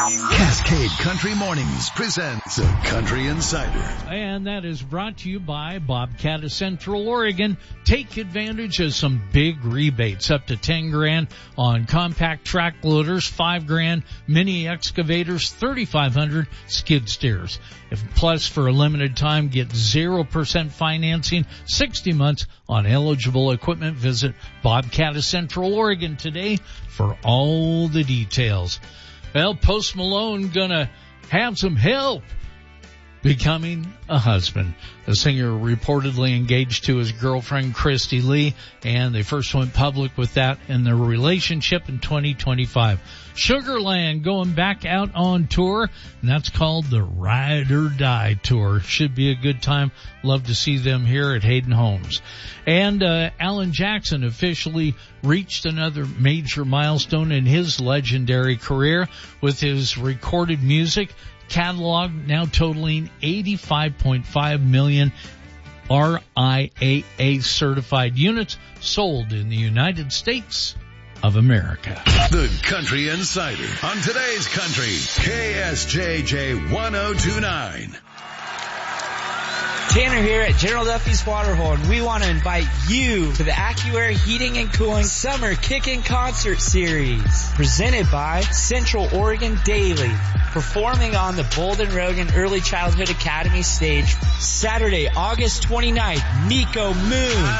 Cascade Country Mornings presents a Country Insider. And that is brought to you by Bobcat of Central Oregon. Take advantage of some big rebates, up to $10,000 on compact track loaders, $5,000 mini excavators, $3,500 skid steers. Plus, for a limited time, get 0% financing, 60 months on eligible equipment. Visit Bobcat of Central Oregon today for all the details. Well, Post Malone gonna have some help becoming a husband. The singer reportedly engaged to his girlfriend, Christy Lee, and they first went public with that in their relationship in 2025. Sugarland going back out on tour, and that's called the Ride or Die Tour. Should be a good time. Love to see them here at Hayden Homes. And Alan Jackson officially reached another major milestone in his legendary career with his recorded music catalog now totaling 85.5 million RIAA certified units sold in the United States of America. The Country Insider on today's Country, KSJJ 1029. Tanner here at General Duffy's Waterhorn. We want to invite you to the AccuAir Heating and Cooling Summer Kickin' Concert Series, presented by Central Oregon Daily, performing on the Bolden Rogan Early Childhood Academy stage Saturday, August 29th, Miko Moon.